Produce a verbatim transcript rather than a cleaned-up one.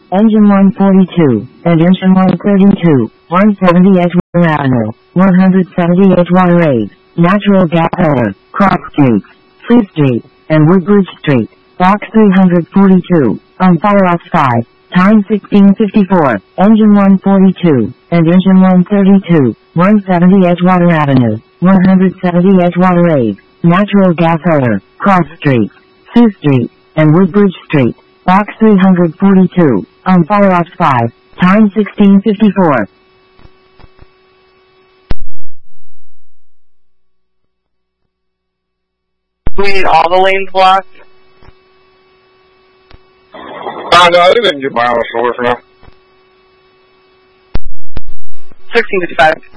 Engine one forty-two, and Engine one thirty-two, one seventy Edgewater Avenue, one seventy Edgewater Ave, Natural Gas Odor, Cross Streets, Fleet Street, and Woodbridge Street, Box three forty-two, on fire off five, time sixteen fifty-four, Engine one forty-two, and Engine one thirty-two, one seventy Edgewater Avenue, one seventy Edgewater Ave, Natural Gas Odor, Cross Streets, Sioux Street, and Woodbridge Street, Box three forty-two, on fire off five, time sixteen fifty-four. We need all the lanes blocked? Uh, no, I think they can get miles over for now. sixteen fifty-five.